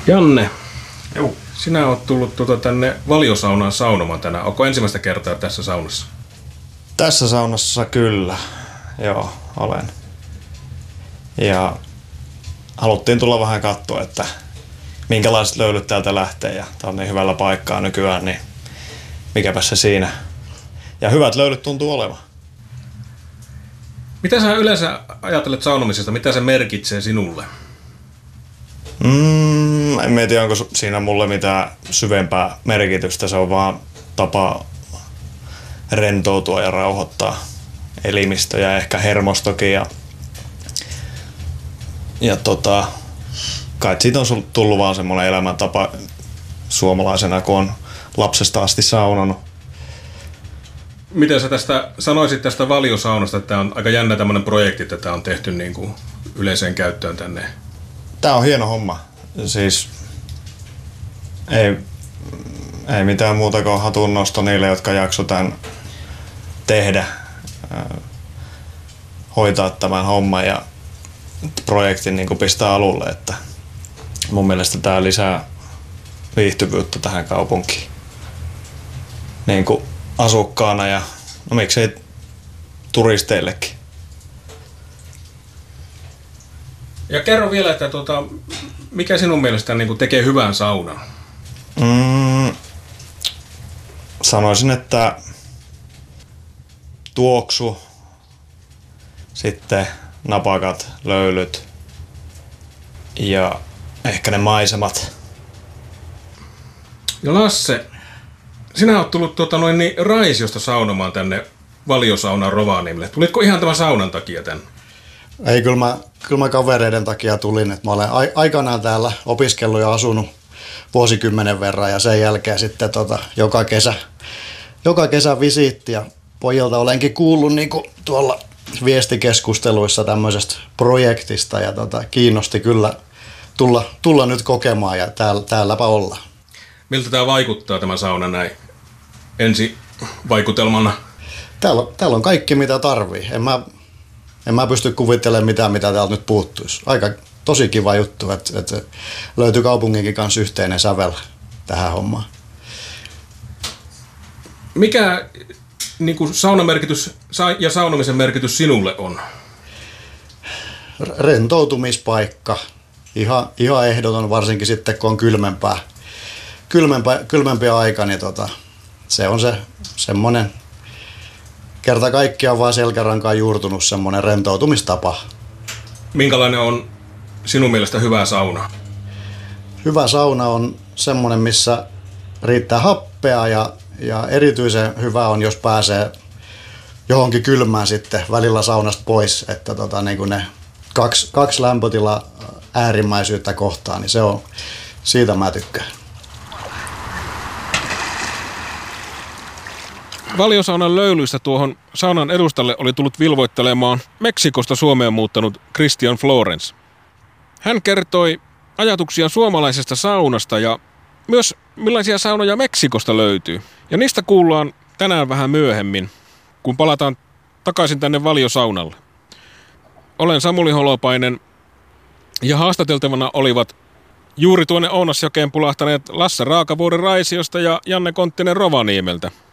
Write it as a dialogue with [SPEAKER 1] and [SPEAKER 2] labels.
[SPEAKER 1] Janne,
[SPEAKER 2] Joo.
[SPEAKER 1] sinä olet tullut tänne Valiosaunaan saunomaan tänään. Onko ensimmäistä kertaa tässä saunassa?
[SPEAKER 2] Tässä saunassa kyllä. Joo, olen. Ja haluttiin tulla vähän katsoa, että minkälaiset löylyt täältä lähtee. Ja tää on niin hyvällä paikkaa nykyään, niin mikäpä se siinä. Ja hyvät löylyt tuntuu olevan.
[SPEAKER 1] Mitä sä yleensä ajattelet saunomisesta? Mitä se merkitsee sinulle?
[SPEAKER 2] En tiedä, onko siinä mulle mitään syvempää merkitystä. Se on vaan tapa rentoutua ja rauhoittaa elimistö ja ehkä hermostokin. Ja kai siitä on tullut vaan semmoinen elämäntapa suomalaisena, kun on lapsesta asti saunonut.
[SPEAKER 1] Miten sä sanoisit tästä Valiosaunasta, että tämä on aika jännä tämmöinen projekti, että tämä on tehty niin kuin yleiseen käyttöön tänne?
[SPEAKER 2] Tää on hieno homma. Siis ei mitään muuta kuin hatunnosto niille, jotka jakso tämän tehdä, hoitaa tämän homman ja projektin niin kuin pistää alulle. Että mun mielestä tää lisää viihtyvyyttä tähän kaupunkiin niin kuin asukkaana ja no miksei turisteillekin.
[SPEAKER 1] Ja kerro vielä, että mikä sinun mielestä niin kuin tekee hyvän saunan?
[SPEAKER 2] Sanoisin, että tuoksu, sitten napakat, löylyt ja ehkä ne maisemat.
[SPEAKER 1] Ja Lasse, sinä olet tullut Raisiosta saunomaan tänne Valiosaunaan Rovaniemelle. Tulitko ihan tämän saunan takia tänne?
[SPEAKER 3] Ei, kyllä mä kavereiden takia tulin. Että mä olen aikanaan täällä opiskellut ja asunut vuosikymmenen verran ja sen jälkeen sitten joka kesä visiitti ja pojilta olenkin kuullut niin kuin tuolla viestikeskusteluissa tämmöisestä projektista ja kiinnosti kyllä tulla nyt kokemaan ja täälläpä ollaan.
[SPEAKER 1] Miltä tämä vaikuttaa tämä sauna näin ensi vaikutelmana?
[SPEAKER 3] Täällä on kaikki mitä tarvii. En mä pysty kuvittelemaan mitään, mitä täältä nyt puuttuisi. Aika tosi kiva juttu, että löytyy kaupunginkin kanssa yhteinen sävel tähän hommaan.
[SPEAKER 1] Mikä niin kuin saunamerkitys ja saunomisen merkitys sinulle on?
[SPEAKER 3] Rentoutumispaikka. Ihan ehdoton, varsinkin sitten kun on kylmempiä aika, niin se on se semmoinen kerta kaikkiaan vaan selkärankaan juurtunut semmoinen rentoutumistapa.
[SPEAKER 1] Minkälainen on sinun mielestä hyvä sauna?
[SPEAKER 3] Hyvä sauna on semmoinen, missä riittää happea ja erityisen hyvä on, jos pääsee johonkin kylmään sitten välillä saunasta pois, että niin kuin ne kaksi lämpötila äärimmäisyyttä kohtaan, niin siitä mä tykkään.
[SPEAKER 1] Valiosaunan löylyistä tuohon saunan edustalle oli tullut vilvoittelemaan Meksikosta Suomeen muuttanut Christian Florence. Hän kertoi ajatuksia suomalaisesta saunasta ja myös millaisia saunoja Meksikosta löytyy. Ja niistä kuullaan tänään vähän myöhemmin, kun palataan takaisin tänne Valiosaunalle. Olen Samuli Holopainen ja haastateltavana olivat juuri tuonne Ounasjokeen pulahtaneet Lasse Raakavuori Raisiosta ja Janne Konttinen Rovaniemeltä.